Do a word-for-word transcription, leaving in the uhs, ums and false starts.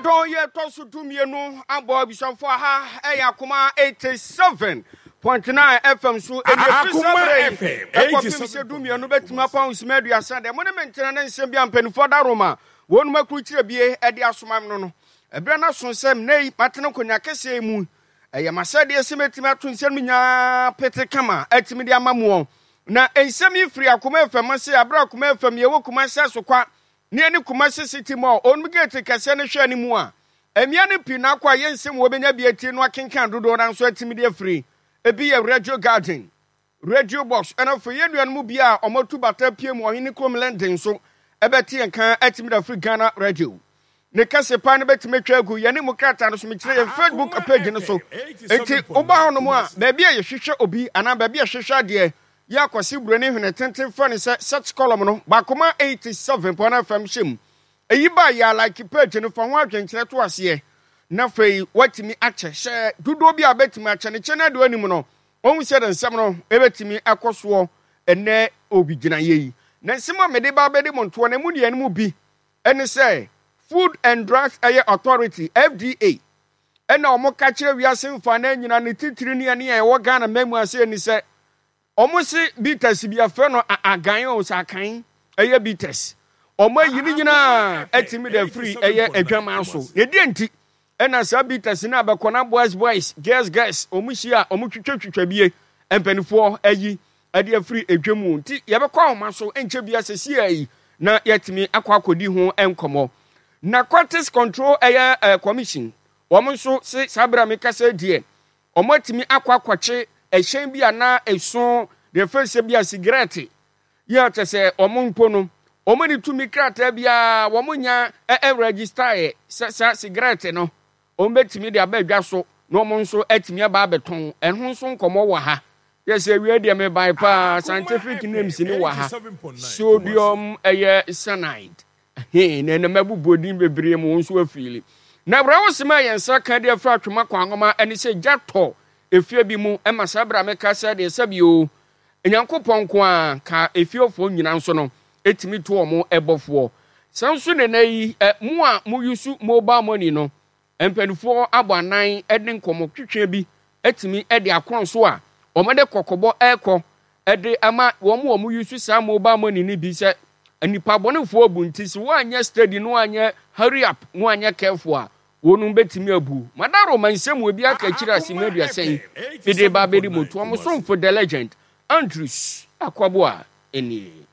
Adon ye tosu dumienu abo bisofo ha eya kuma eighty-seven point nine F M so e Akuma F M eighty-seven dumienu betima pounds medu asande mo ne mentena na nsem bia mpanifo da Roma wonu makru kire bie e de asomam no no ebra na sonsem nei matene konya kese mu eya masade esemetimi atonsem nya pete kama atimi de amamu na ensem ifri akuma F M se abra akuma F M ye wokuma seso kwa ni ani Kumasi City Mall onu gate kase ne hwe ani mu a emia ne pi na kwa yensem wo benya bi ati no akenkan dodo na so atimi de free ebi ye Radio Garden Radio Box ena fo ye nuan mu bia omotu bata pie mu ohini krom lending so ebeti enkan atimi da free Ghana Radio ne kase pa ne betimi twagu ye ne mu krata no so me kire ye Facebook page no so enti oba hono mu a ba bia ye hwehwe obi ana ba bia hwehwe de ya kwasi burani hwene tenten fane se search column no bakoma eighty-seven point nine F M shim eyi ba ya like page no fa ho adwenkere to ase na fei watimi ache she dudo bi abetimi ache ne chena do anim no onwu se de nsem no ebetimi akoso ene obi gina yeyi na nsema mede ba bede monto na mu de anu bi ene se Food and Drugs Authority F D A ena omo ka kire wiase mfa na nyina ne titiri ne ne e wo Ghana memu ase ni se omusi bitters bi afa no agan o sakan eye bitters omo yini nyina atimi da free eye adwama so ne die nti ena sa bitters na abekona boys boys girls girls omushi a omutwetwetwa bie empanifo ayi ade free adwamu nti ye bekwa oma so enche bia sesi ayi na yatimi akwa akodi ho enkomo Narcotics Control eye uh, Commission omo so se sabra mekasa die omo atimi akwa akwache ehyen bia na eson de first bia cigarette ya tese omumpo no omani tumi krata bia womunya e register e sa cigarette no ombetimi de abadwa so no omonso atimi aba beton enho so nkomo wa ha yes we de me by pa scientific names ni wa ha sodium eye cyanide he ne na mabubodin bebre mu nso afili na bra wosema yensa kan de afra twema kwangoma eni se jato efie bi mu ema sabra meka se de sabio enyankopon ko a ka efiofo nyina nso no etimi to omo ebofo sanso ne nayi mu a mu yusu mobile money no empanifo abanan ede nkomo twetwe bi etimi ede akron so a omede kokobo eko ede ama wo mu omu yusu sa mobile money ni bi se anipa bonefo obunti se wo anya steady no anya hurry up no anya careful a wonu betimi abu madaro mansem obi aka kira simedua sen fide babedi moto am so for the legend Andrews Akwabo a eni